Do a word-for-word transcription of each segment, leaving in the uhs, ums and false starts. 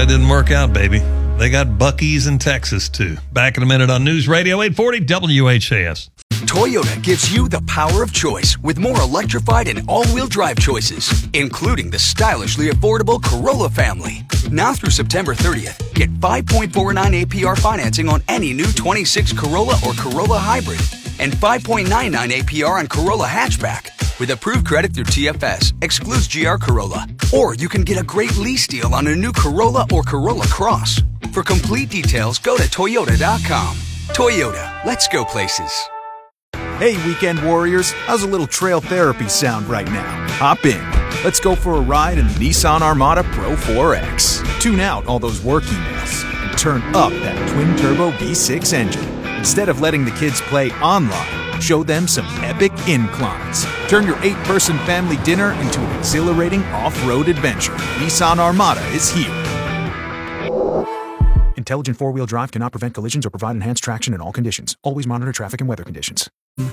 it didn't work out, baby. They got Buc-ee's in Texas, too. Back in a minute on News Radio eight forty W H A S. Toyota gives you the power of choice with more electrified and all-wheel drive choices, including the stylishly affordable Corolla family. Now through September thirtieth, get five point four nine A P R financing on any new twenty-six Corolla or Corolla Hybrid and five point nine nine A P R on Corolla Hatchback. With approved credit through T F S, excludes G R Corolla. Or you can get a great lease deal on a new Corolla or Corolla Cross. For complete details, go to Toyota dot com. Toyota, let's go places. Hey, weekend warriors, how's a little trail therapy sound right now? Hop in. Let's go for a ride in the Nissan Armada Pro four X. Tune out all those work emails and turn up that twin-turbo V six engine. Instead of letting the kids play online, show them some epic inclines. Turn your eight-person family dinner into an exhilarating off-road adventure. Nissan Armada is here. Intelligent four-wheel drive cannot prevent collisions or provide enhanced traction in all conditions. Always monitor traffic and weather conditions.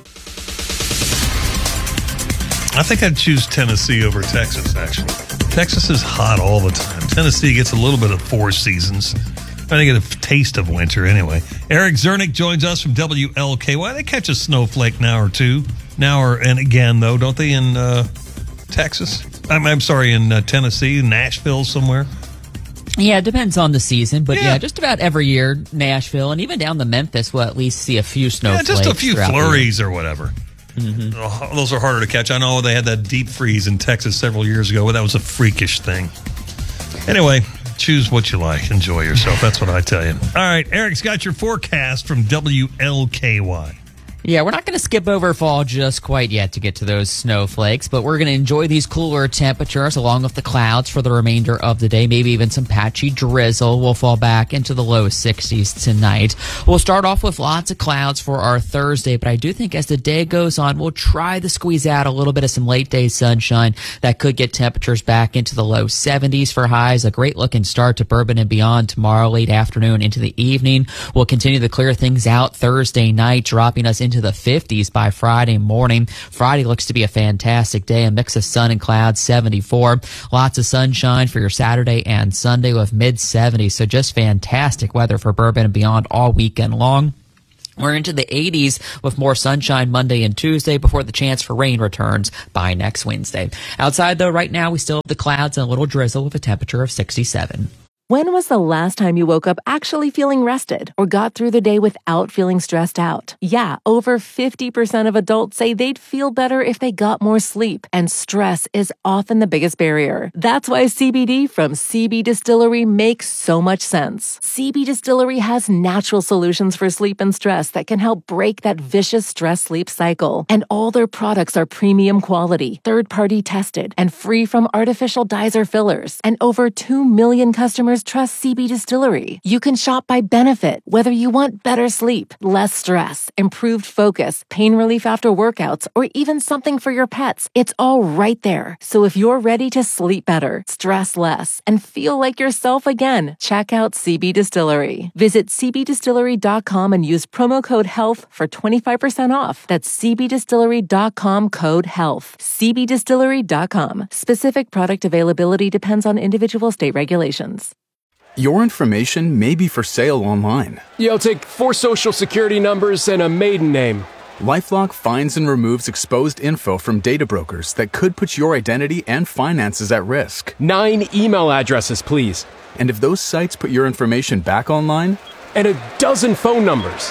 I think I'd choose Tennessee over Texas, actually. Texas is hot all the time. Tennessee gets a little bit of four seasons. I get a taste of winter anyway. Eric Zernick joins us from W L K Y. They catch a snowflake now or two. Now or and again, though, don't they, in uh, Texas? I'm, I'm sorry, in uh, Tennessee, Nashville somewhere? Yeah, it depends on the season, but yeah. yeah, just about every year, Nashville and even down to Memphis, we'll at least see a few snowflakes. Yeah, just a few flurries or whatever. Mm-hmm. Oh, those are harder to catch. I know they had that deep freeze in Texas several years ago, but that was a freakish thing. Anyway, choose what you like. Enjoy yourself. That's what I tell you. All right, Eric's got your forecast from W L K Y. Yeah, we're not going to skip over fall just quite yet to get to those snowflakes, but we're going to enjoy these cooler temperatures along with the clouds for the remainder of the day. Maybe even some patchy drizzle will fall back into the low sixties tonight. We'll start off with lots of clouds for our Thursday, but I do think as the day goes on, we'll try to squeeze out a little bit of some late day sunshine that could get temperatures back into the low seventies for highs. A great looking start to Bourbon and Beyond tomorrow, late afternoon into the evening. We'll continue to clear things out Thursday night, dropping us into to the fifties by Friday morning. Friday looks to be a fantastic day, a mix of sun and clouds, seventy-four. Lots of sunshine for your Saturday and Sunday with mid seventies, so just fantastic weather for Bourbon and Beyond all weekend long. We're into the eighties with more sunshine Monday and Tuesday before the chance for rain returns by next Wednesday. Outside, though, right now we still have the clouds and a little drizzle with a temperature of sixty-seven. When was the last time you woke up actually feeling rested or got through the day without feeling stressed out? Yeah, over fifty percent of adults say they'd feel better if they got more sleep, and stress is often the biggest barrier. That's why C B D from C B Distillery makes so much sense. C B Distillery has natural solutions for sleep and stress that can help break that vicious stress-sleep cycle. And all their products are premium quality, third-party tested, and free from artificial dyes or fillers. And over two million customers trust C B Distillery. You can shop by benefit, whether you want better sleep, less stress, improved focus, pain relief after workouts, or even something for your pets. It's all right there. So if you're ready to sleep better, stress less, and feel like yourself again, check out C B Distillery. Visit c b distillery dot com and use promo code HEALTH for twenty-five percent off. That's c b distillery dot com code HEALTH. c b distillery dot com. Specific product availability depends on individual state regulations. Your information may be for sale online. Yeah, I'll take four social security numbers and a maiden name. LifeLock finds and removes exposed info from data brokers that could put your identity and finances at risk. Nine email addresses, please. And if those sites put your information back online? And a dozen phone numbers.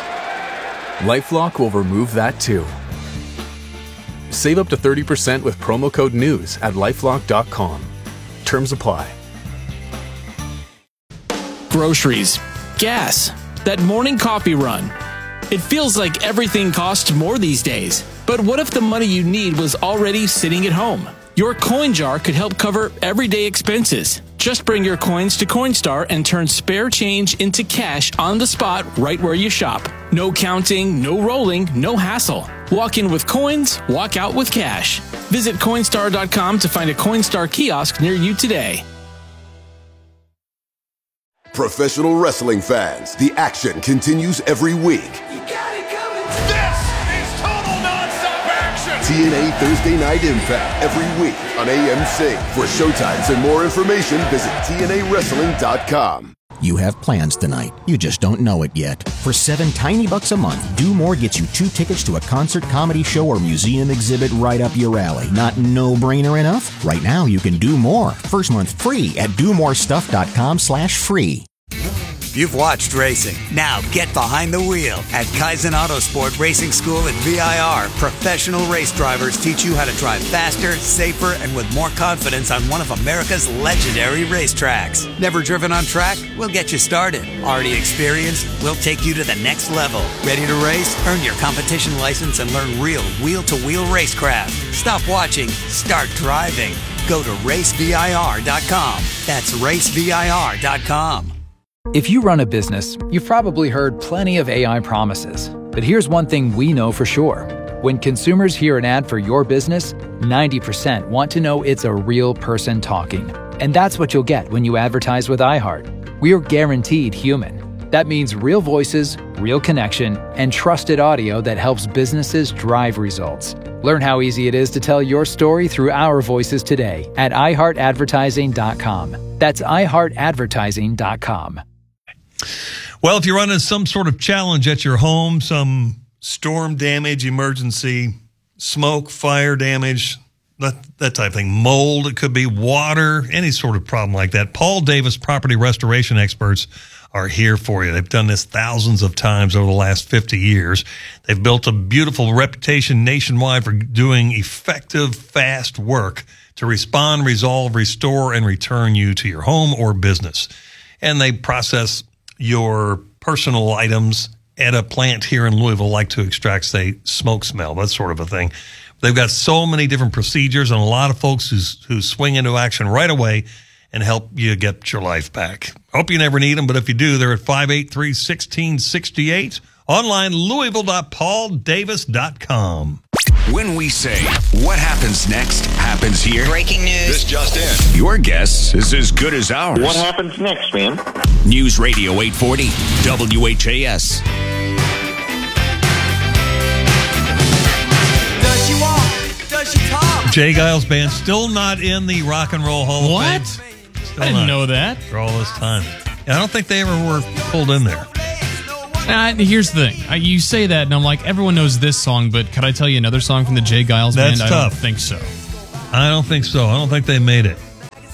LifeLock will remove that too. Save up to thirty percent with promo code NEWS at lifelock dot com. Terms apply. Groceries, gas, that morning coffee run. It feels like everything costs more these days. But what if the money you need was already sitting at home? Your coin jar could help cover everyday expenses. Just bring your coins to Coinstar and turn spare change into cash on the spot right where you shop. No counting, no rolling, no hassle. Walk in with coins, walk out with cash. Visit Coinstar dot com to find a Coinstar kiosk near you today. Professional wrestling fans, the action continues every week. You got it coming. This is total nonstop action. T N A Thursday Night Impact every week on A M C. For showtimes and more information, visit T N A wrestling dot com. You have plans tonight. You just don't know it yet. For seven tiny bucks a month, Do More gets you two tickets to a concert, comedy show, or museum exhibit right up your alley. Not no-brainer enough? Right now, you can do more. First month free at do more stuff dot com slash free. You've watched racing. Now get behind the wheel. At Kaizen Autosport Racing School at V I R, professional race drivers teach you how to drive faster, safer, and with more confidence on one of America's legendary racetracks. Never driven on track? We'll get you started. Already experienced? We'll take you to the next level. Ready to race? Earn your competition license and learn real wheel-to-wheel racecraft. Stop watching. Start driving. Go to race V I R dot com. That's race V I R dot com. If you run a business, you've probably heard plenty of A I promises. But here's one thing we know for sure. When consumers hear an ad for your business, ninety percent want to know it's a real person talking. And that's what you'll get when you advertise with iHeart. We're guaranteed human. That means real voices, real connection, and trusted audio that helps businesses drive results. Learn how easy it is to tell your story through our voices today at i heart advertising dot com. That's i heart advertising dot com. Well, if you're running some sort of challenge at your home, some storm damage, emergency, smoke, fire damage, that, that type of thing, mold, it could be water, any sort of problem like that, Paul Davis Property Restoration Experts are here for you. They've done this thousands of times over the last fifty years. They've built a beautiful reputation nationwide for doing effective, fast work to respond, resolve, restore, and return you to your home or business. And they process your personal items at a plant here in Louisville, like to extract, say, smoke smell, that sort of a thing. They've got so many different procedures and a lot of folks who's, who swing into action right away and help you get your life back. Hope you never need them, but if you do, they're at five eight three, one six six eight. Online, louisville dot paul davis dot com. When we say what happens next happens here. Breaking news. This just in. Your guess is as good as ours. What happens next, man? News Radio eight forty W H A S. Does she walk? Does she talk? J. Giles Band still not in the Rock and Roll Hall what? of Fame. Still I didn't not. know that. For all this time. And I don't think they ever were pulled in there. Uh, here's the thing. I, you say that, and I'm like, everyone knows this song, but could I tell you another song from the J. Giles That's Band? tough. I don't think so. I don't think so. I don't think they made it.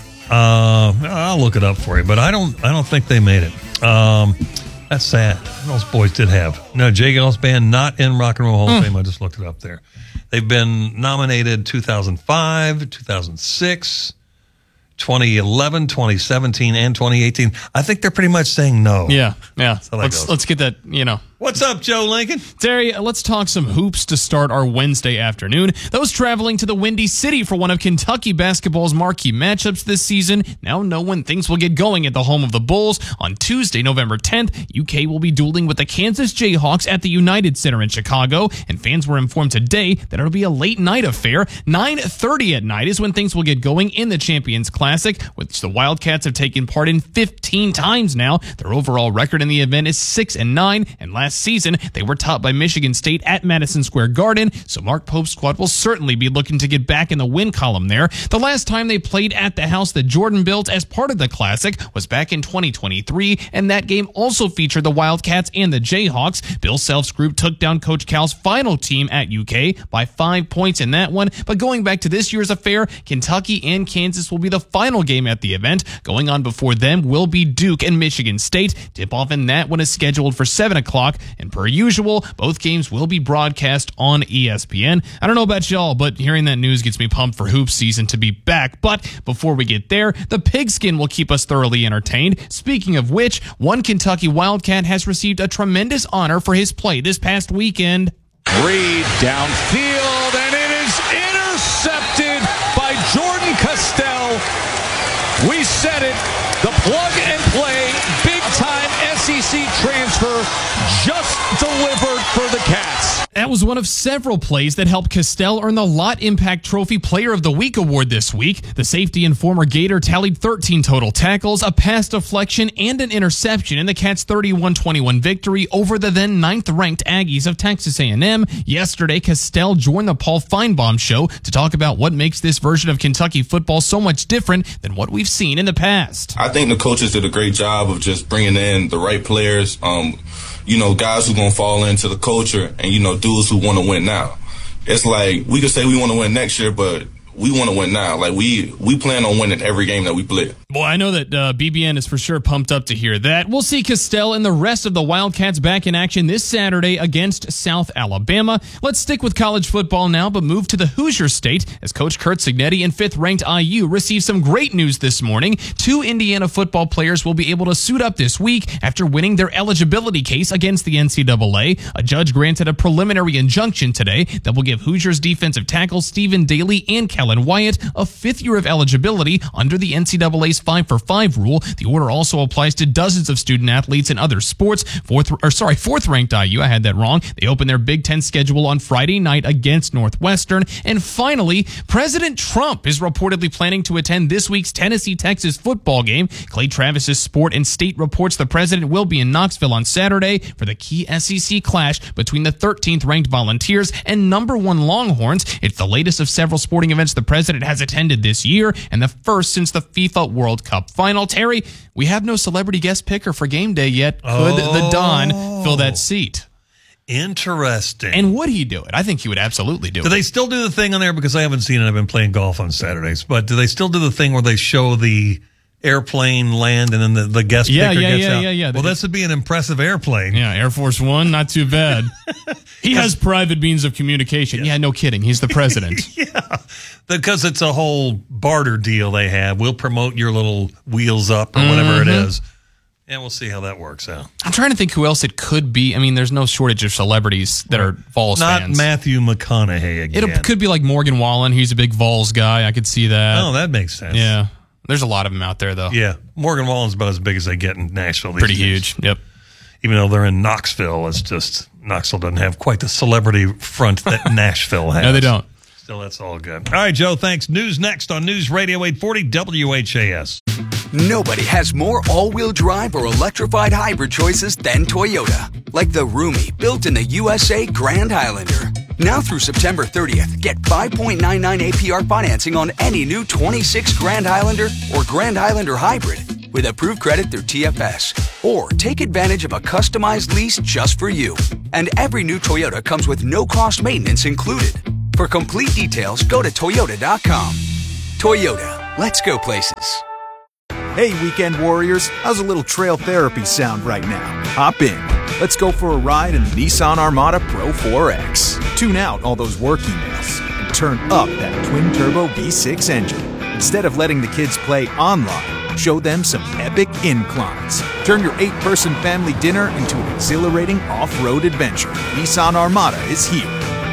Uh, I'll look it up for you, but I don't. I don't think they made it. Um, that's sad. Those boys did have no J. Giles Band not in Rock and Roll Hall of Fame. I just looked it up there. They've been nominated two thousand five, two thousand six, twenty eleven, twenty seventeen, and twenty eighteen. I think they're pretty much saying no. Yeah, yeah. That's how that Let's goes. let's get that. You know. What's up, Joe Lincoln? Terry, let's talk some hoops to start our Wednesday afternoon. Those traveling to the Windy City for one of Kentucky basketball's marquee matchups this season now know when things will get going at the home of the Bulls. On Tuesday, November tenth, U K will be dueling with the Kansas Jayhawks at the United Center in Chicago, and fans were informed today that it'll be a late night affair. nine thirty at night is when things will get going in the Champions Classic, which the Wildcats have taken part in fifteen times now. Their overall record in the event is six and nine, and last season they were topped by Michigan State at Madison Square Garden, so Mark Pope's squad will certainly be looking to get back in the win column there. The last time they played at the house that Jordan built as part of the Classic was back in twenty twenty-three, and that game also featured the Wildcats and the Jayhawks. Bill Self's group took down Coach Cal's final team at U K by five points in that one, but going back to this year's affair, Kentucky and Kansas will be the final game at the event. Going on before them will be Duke and Michigan State. Tip-off in that one is scheduled for seven o'clock, and per usual, both games will be broadcast on E S P N. I don't know about y'all, but hearing that news gets me pumped for hoop season to be back. But before we get there, the pigskin will keep us thoroughly entertained. Speaking of which, one Kentucky Wildcat has received a tremendous honor for his play this past weekend. Reed downfield, and it is intercepted by Jordan Castell. We said it, the plug and play, big time S C C transfer just delivered for the Cats. That was one of several plays that helped Castell earn the Lott Impact Trophy Player of the Week award this week. The safety and former Gator tallied thirteen total tackles, a pass deflection, and an interception in the Cats' thirty-one twenty-one victory over the then ninth-ranked Aggies of Texas A and M. Yesterday, Castell joined the Paul Feinbaum Show to talk about what makes this version of Kentucky football so much different than what we've seen in the past. I think the coaches did a great job of just bringing in the right players, um, you know, guys who going to fall into the culture and, you know, dudes who want to win now. It's like we could say we want to win next year, but we want to win now. Like, we we plan on winning every game that we play. Well, I know that uh, B B N is for sure pumped up to hear that. We'll see Castell and the rest of the Wildcats back in action this Saturday against South Alabama. Let's stick with college football now, but move to the Hoosier State as Coach Curt Cignetti and fifth-ranked I U received some great news this morning. Two Indiana football players will be able to suit up this week after winning their eligibility case against the N C double A. A judge granted a preliminary injunction today that will give Hoosiers defensive tackle Stephen Daly and Kellen Wyatt a fifth year of eligibility under the N C double A's five for five rule. The order also applies to dozens of student athletes in other sports. Fourth, or sorry, fourth-ranked I U, I had that wrong. They open their Big Ten schedule on Friday night against Northwestern. And finally, President Trump is reportedly planning to attend this week's Tennessee-Texas football game. Clay Travis's Sport and State reports the president will be in Knoxville on Saturday for the key S E C clash between the thirteenth-ranked Volunteers and number one Longhorns. It's the latest of several sporting events the president has attended this year and the first since the FIFA World Cup final. Terry, we have no celebrity guest picker for game day yet. Could oh. the Don fill that seat? Interesting. And would he do it? I think he would absolutely do, do it. Do they still do the thing on there? Because I haven't seen it. I've been playing golf on Saturdays. But do they still do the thing where they show the airplane land and then the, the guest yeah, picker yeah, gets yeah, out? Yeah, yeah, Well, this would be an impressive airplane. Yeah, Air Force One, not too bad. He has private means of communication. Yeah, yeah no kidding. He's the president. Yeah, because it's a whole barter deal they have. We'll promote your little wheels up or whatever mm-hmm. it is. And we'll see how that works out. I'm trying to think who else it could be. I mean, there's no shortage of celebrities that are Vols Not fans. Not Matthew McConaughey again. It could be like Morgan Wallen. He's a big Vols guy. I could see that. Oh, that makes sense. Yeah. There's a lot of them out there, though. Yeah. Morgan Wallen's about as big as they get in Nashville these Pretty days. huge. Yep. Even though they're in Knoxville, it's just Knoxville doesn't have quite the celebrity front that Nashville has. No, they don't. Still, that's all good. All right, Joe, thanks. News next on News Radio eight forty W H A S. Nobody has more all-wheel drive or electrified hybrid choices than Toyota. Like the roomy, built in the U S A Grand Highlander. Now through September thirtieth, get five point nine nine A P R financing on any new twenty-six Grand Highlander or Grand Highlander Hybrid with approved credit through T F S. Or take advantage of a customized lease just for you. And every new Toyota comes with no-cost maintenance included. For complete details, go to Toyota dot com. Toyota, let's go places. Hey, weekend warriors, how's a little trail therapy sound right now? Hop in. Let's go for a ride in the Nissan Armada Pro four X. Tune out all those work emails and turn up that twin-turbo V six engine. Instead of letting the kids play online, show them some epic inclines. Turn your eight-person family dinner into an exhilarating off-road adventure. Nissan Armada is here.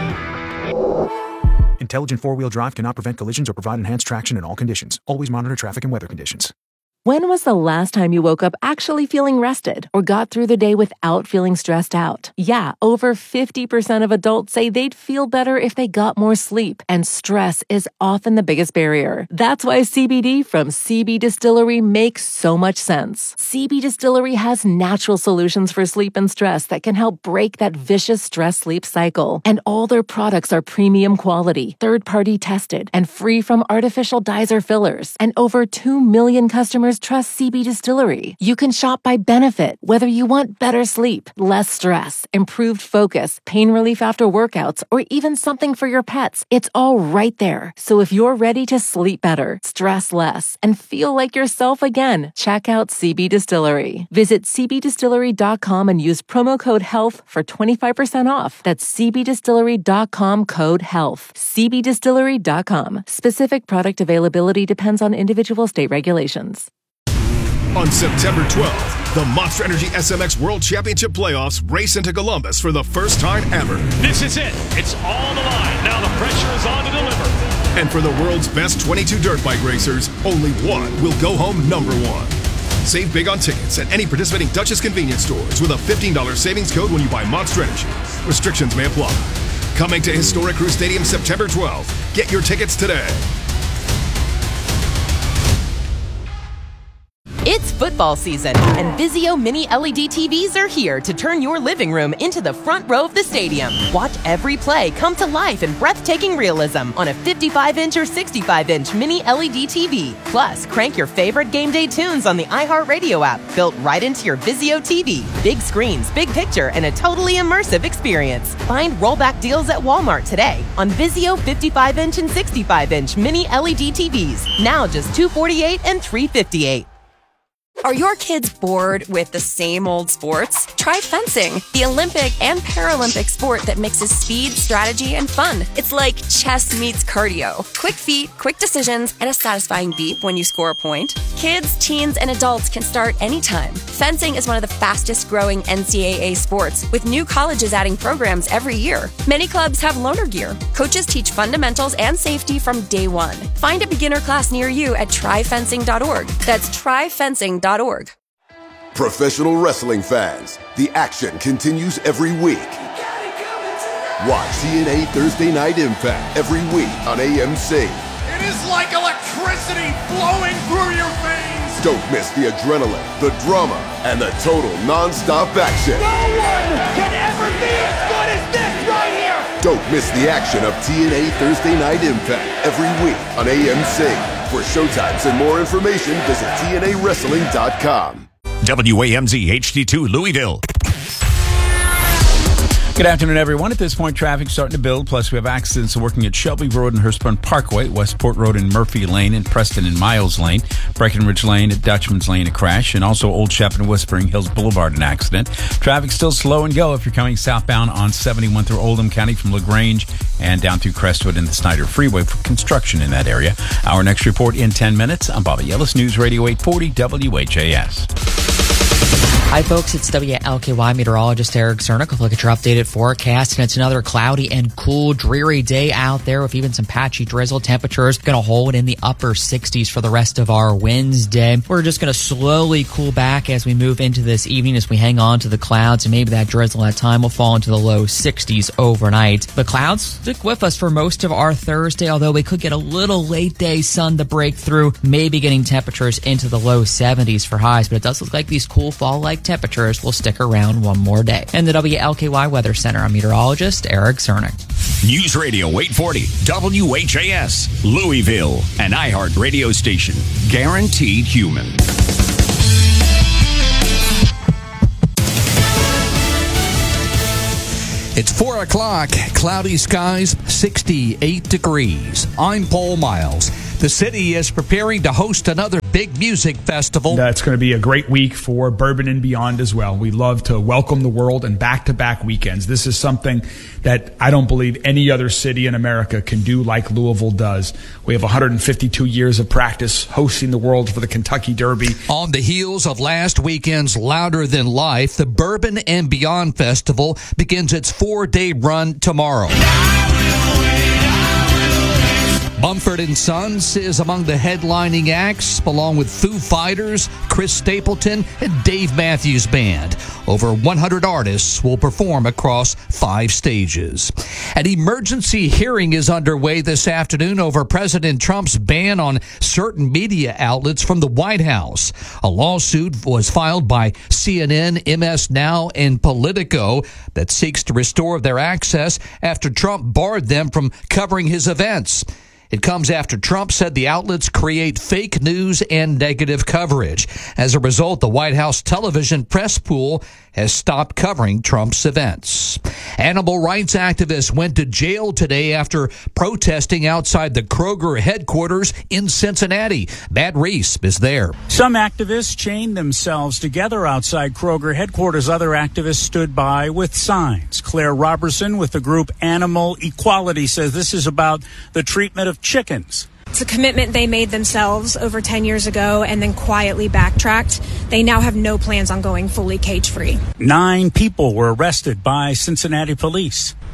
Intelligent four-wheel drive cannot prevent collisions or provide enhanced traction in all conditions. Always monitor traffic and weather conditions. When was the last time you woke up actually feeling rested or got through the day without feeling stressed out? Yeah, over fifty percent of adults say they'd feel better if they got more sleep, and stress is often the biggest barrier. That's why C B D from C B Distillery makes so much sense. C B Distillery has natural solutions for sleep and stress that can help break that vicious stress-sleep cycle. And all their products are premium quality, third-party tested, and free from artificial dyes or fillers. And over two million customers trust C B Distillery. You can shop by benefit, whether you want better sleep, less stress, improved focus, pain relief after workouts, or even something for your pets. It's all right there. So if you're ready to sleep better, stress less, and feel like yourself again, check out C B Distillery. Visit C B distillery dot com and use promo code HEALTH for twenty-five percent off. That's C B distillery dot com code HEALTH. C B distillery dot com. Specific product availability depends on individual state regulations. On September twelfth, the Monster Energy S M X World Championship Playoffs race into Columbus for the first time ever. This is it. It's all the line. Now the pressure is on to deliver. And for the world's best twenty-two dirt bike racers, only one will go home number one. Save big on tickets at any participating Duchess convenience stores with a fifteen dollars savings code when you buy Monster Energy. Restrictions may apply. Coming to Historic Crew Stadium September twelfth. Get your tickets today. It's football season, and Vizio Mini L E D T Vs are here to turn your living room into the front row of the stadium. Watch every play come to life in breathtaking realism on a fifty-five inch or sixty-five inch Mini L E D T V. Plus, crank your favorite game day tunes on the iHeartRadio app, built right into your Vizio T V. Big screens, big picture, and a totally immersive experience. Find rollback deals at Walmart today on Vizio fifty-five inch and sixty-five inch Mini L E D T Vs. Now just two hundred forty-eight dollars and three hundred fifty-eight dollars. Are your kids bored with the same old sports? Try fencing, the Olympic and Paralympic sport that mixes speed, strategy, and fun. It's like chess meets cardio. Quick feet, quick decisions, and a satisfying beep when you score a point. Kids, teens, and adults can start anytime. Fencing is one of the fastest growing N C double A sports, with new colleges adding programs every year. Many clubs have loaner gear. Coaches teach fundamentals and safety from day one. Find a beginner class near you at try fencing dot org. That's try fencing dot org. Professional wrestling fans, the action continues every week. Watch T N A Thursday Night Impact every week on A M C. It is like electricity flowing through your veins. Don't miss the adrenaline, the drama, and the total non-stop action. No one can ever be as good as this right here. Don't miss the action of T N A Thursday Night Impact every week on A M C. For showtimes and more information, visit T N A wrestling dot com. W A M Z H D two Louisville. Good afternoon, everyone. At this point, traffic starting to build. Plus, we have accidents working at Shelby Road and Hurstbourne Parkway, Westport Road and Murphy Lane, and Preston and Miles Lane, Breckenridge Lane at Dutchman's Lane, a crash, and also Old Shep and Whispering Hills Boulevard, an accident. Traffic still slow and go if you're coming southbound on seventy-one through Oldham County from LaGrange and down through Crestwood and the Snyder Freeway for construction in that area. Our next report in ten minutes. I'm Bobby Ellis, News Radio eight forty W H A S. Hi, folks. It's W L K Y meteorologist Eric Cernick. We'll look at your updated forecast, and it's another cloudy and cool, dreary day out there with even some patchy drizzle. Temperatures going to hold in the upper sixties for the rest of our Wednesday. We're just going to slowly cool back as we move into this evening as we hang on to the clouds, and maybe that drizzle at time will fall into the low sixties overnight. The clouds stick with us for most of our Thursday, although we could get a little late day sun to break through, maybe getting temperatures into the low seventies for highs, but it does look like these cool fall-like temperatures will stick around one more day. And the W L K Y Weather Center, I'm meteorologist Eric Cernick. News Radio eight forty W H A S, Louisville, an iHeart radio station. Guaranteed human. It's four o'clock, cloudy skies, sixty-eight degrees. I'm Paul Miles. The city is preparing to host another big music festival. That's going to be a great week for Bourbon and Beyond as well. We love to welcome the world and back-to-back weekends. This is something that I don't believe any other city in America can do like Louisville does. We have one hundred fifty-two years of practice hosting the world for the Kentucky Derby. On the heels of last weekend's Louder Than Life, the Bourbon and Beyond Festival begins its four-day run tomorrow. Mumford and Sons is among the headlining acts, along with Foo Fighters, Chris Stapleton, and Dave Matthews Band. Over one hundred artists will perform across five stages. An emergency hearing is underway this afternoon over President Trump's ban on certain media outlets from the White House. A lawsuit was filed by C N N, M S Now, and Politico that seeks to restore their access after Trump barred them from covering his events. It comes after Trump said the outlets create fake news and negative coverage. As a result, the White House television press pool has stopped covering Trump's events. Animal rights activists went to jail today after protesting outside the Kroger headquarters in Cincinnati. Matt Reese is there. Some activists chained themselves together outside Kroger headquarters. Other activists stood by with signs. Claire Robertson with the group Animal Equality says this is about the treatment of chickens. It's a commitment they made themselves over ten years ago and then quietly backtracked. They now have no plans on going fully cage-free. Nine people were arrested by Cincinnati police.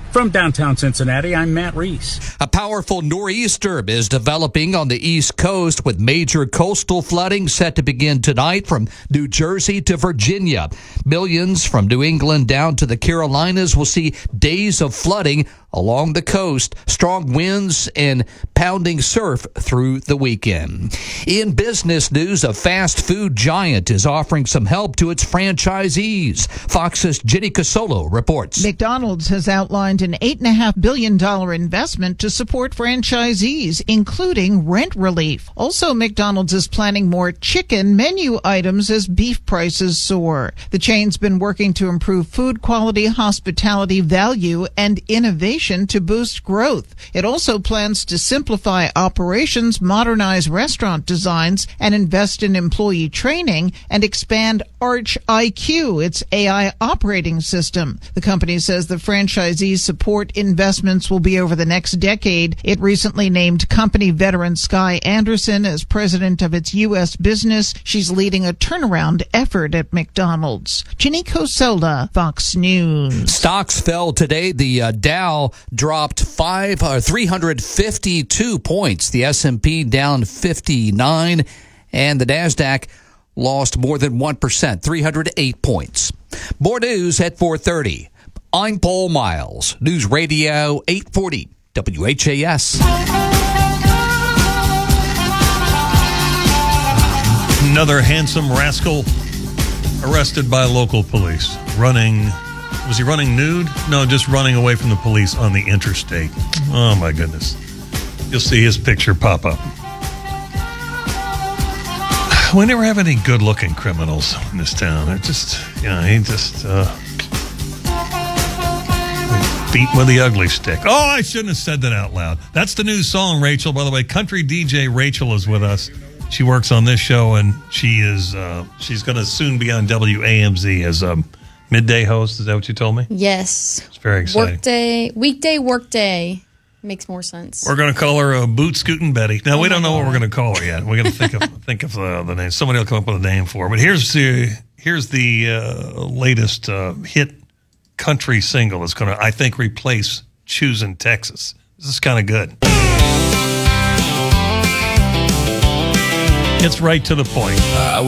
From downtown Cincinnati, I'm Matt Reese. A powerful nor'easter is developing on the East Coast with major coastal flooding set to begin tonight from New Jersey to Virginia. Millions from New England down to the Carolinas will see days of flooding along the coast, strong winds and pounding surf through the weekend. In business news, a fast food giant is offering some help to its franchisees. Fox's Jenny Casolo reports. McDonald's has outlined an eight point five billion dollars investment to support franchisees, including rent relief. Also, McDonald's is planning more chicken menu items as beef prices soar. The chain's been working to improve food quality, hospitality, value, and innovation to boost growth. It also plans to simplify operations, modernize restaurant designs, and invest in employee training and expand Arch I Q, its A I operating system. The company says the franchisees' support investments will be over the next decade. It recently named company veteran Sky Anderson as president of its U S business. She's leading a turnaround effort at McDonald's. Ginny Cosola, Fox News. Stocks fell today. The uh, Dow dropped five or three hundred fifty-two points. The S and P down fifty-nine, and the NASDAQ lost more than one percent, three hundred eight points. More news at four thirty. I'm Paul Miles, News Radio eight forty W H A S. Another handsome rascal arrested by local police. Running, was he running nude? No, just running away from the police on the interstate. Oh my goodness. You'll see his picture pop up. We never have any good-looking criminals in this town. They're just, you know, he just uh, beat with the ugly stick. Oh, I shouldn't have said that out loud. That's the new song, Rachel. By the way, country D J Rachel is with us. She works on this show, and she is uh, she's going to soon be on W A M Z as a midday host. Is that what you told me? Yes. It's very exciting. Workday, weekday, workday. Makes more sense. We're going to call her uh, Boot Scootin' Betty. Now, oh we don't know God. what we're going to call her yet. We're going to think of think of uh, the name. Somebody will come up with a name for her. But here's the here's the uh, latest uh, hit country single that's going to, I think, replace Choosing Texas. This is kind of good. It's right to the point. I